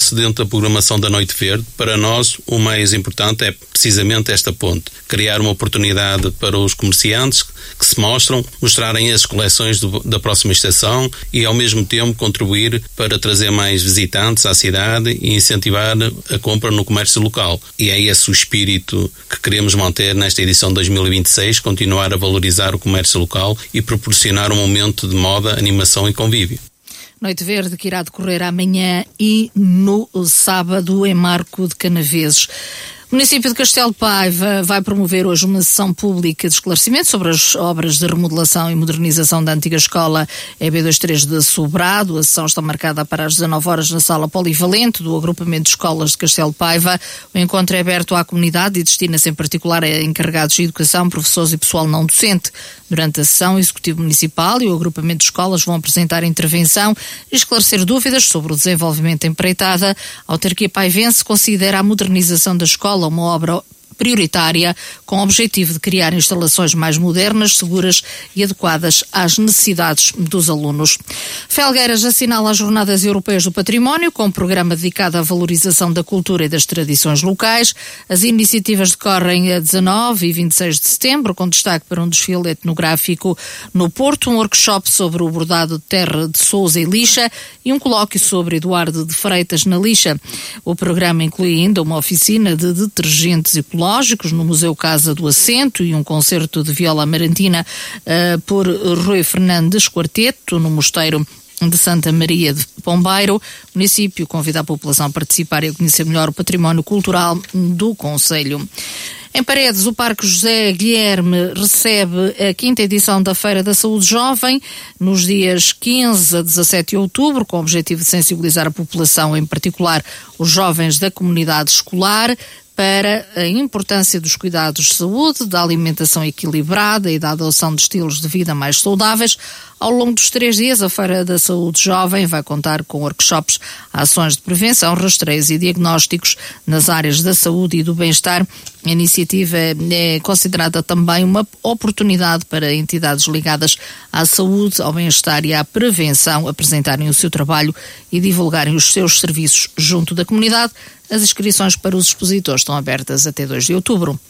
enquadram-se dentro da programação da Noite Verde. Para nós, o mais importante é precisamente esta ponte. Criar uma oportunidade para os comerciantes que se mostrarem as coleções da próxima estação e, ao mesmo tempo, contribuir para trazer mais visitantes à cidade e incentivar a compra no comércio local. E é esse o espírito que queremos manter nesta edição de 2026, continuar a valorizar o comércio local e proporcionar um momento de moda, animação e convívio. Noite Verde que irá decorrer amanhã e no sábado em Marco de Canaveses. O município de Castelo de Paiva vai promover hoje uma sessão pública de esclarecimento sobre as obras de remodelação e modernização da antiga escola EB23 de Sobrado. A sessão está marcada para as 19 horas na sala polivalente do agrupamento de escolas de Castelo de Paiva. O encontro é aberto à comunidade e destina-se em particular a encarregados de educação, professores e pessoal não docente. Durante a sessão, o Executivo Municipal e o agrupamento de escolas vão apresentar intervenção e esclarecer dúvidas sobre o desenvolvimento da empreitada. A autarquia paivense considera a modernização da escola uma obra prioritária com o objetivo de criar instalações mais modernas, seguras e adequadas às necessidades dos alunos. Felgueiras assinala as Jornadas Europeias do Património com um programa dedicado à valorização da cultura e das tradições locais. As iniciativas decorrem a 19 e 26 de setembro, com destaque para um desfile etnográfico no Porto, um workshop sobre o bordado de terra de Sousa e lixa e um colóquio sobre Eduardo de Freitas na lixa. O programa inclui ainda uma oficina de detergentes ecológicos no Museu Casa do Assento e um concerto de viola amarantina por Rui Fernandes Quarteto no Mosteiro de Santa Maria de Pombeiro. O município convida a população a participar e a conhecer melhor o património cultural do concelho. Em Paredes, o Parque José Guilherme recebe a 5ª edição da Feira da Saúde Jovem nos dias 15 a 17 de outubro, com o objetivo de sensibilizar a população, em particular os jovens da comunidade escolar, para a importância dos cuidados de saúde, da alimentação equilibrada e da adoção de estilos de vida mais saudáveis. Ao longo dos 3 dias, a Feira da Saúde Jovem vai contar com workshops, ações de prevenção, rastreios e diagnósticos nas áreas da saúde e do bem-estar. A iniciativa é considerada também uma oportunidade para entidades ligadas à saúde, ao bem-estar e à prevenção apresentarem o seu trabalho e divulgarem os seus serviços junto da comunidade. As inscrições para os expositores estão abertas até 2 de outubro.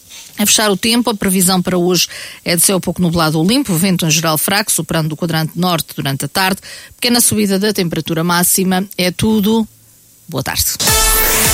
A fechar o tempo, a previsão para hoje é de céu pouco nublado ou limpo, vento em geral fraco, soprando do quadrante norte durante a tarde. Pequena subida da temperatura máxima. É tudo. Boa tarde.